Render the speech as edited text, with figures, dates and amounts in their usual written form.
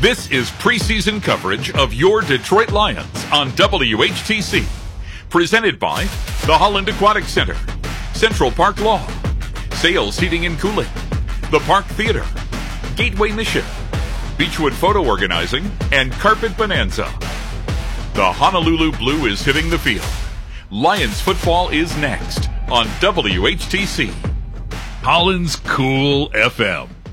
This is preseason coverage of your Detroit Lions on WHTC. Presented by the Holland Aquatic Center, Central Park Law, Sales Heating and Cooling, the Park Theater, Gateway Mission, Beechwood Photo Organizing, and Carpet Bonanza. The Honolulu Blue is hitting the field. Lions football is next on WHTC. Holland's Cool FM.